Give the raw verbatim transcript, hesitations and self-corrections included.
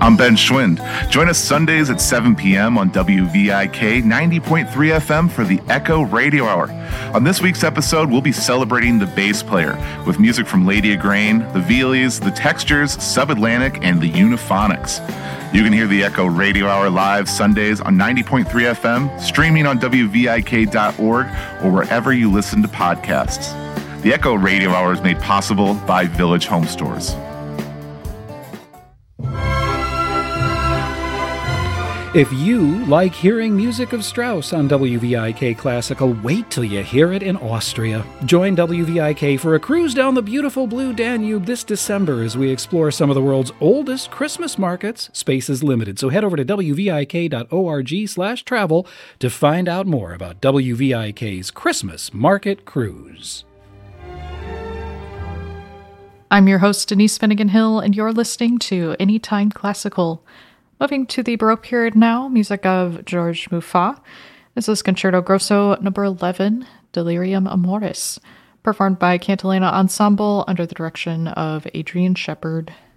I'm Ben Schwind. Join us Sundays at seven p.m. on W V I K ninety point three F M for the Echo Radio Hour. On this week's episode, we'll be celebrating the bass player with music from Lady Agrain, the Vealies, the Textures, Subatlantic, and the Uniphonics. You can hear the Echo Radio Hour live Sundays on ninety point three F M, streaming on W V I K dot org, or wherever you listen to podcasts. The Echo Radio Hour is made possible by Village Home Stores. If you like hearing music of Strauss on W V I K Classical, wait till you hear it in Austria. Join W V I K for a cruise down the beautiful Blue Danube this December as we explore some of the world's oldest Christmas markets. Space is limited, so head over to W V I K dot org slash travel to find out more about W V I K's Christmas Market Cruise. I'm your host, Denise Finnegan Hill, and you're listening to Anytime Classical. Moving to the Baroque period now, music of Georges Muffat. This is Concerto Grosso number eleven, Delirium Amoris, performed by Cantilena Ensemble under the direction of Adrian Shepard.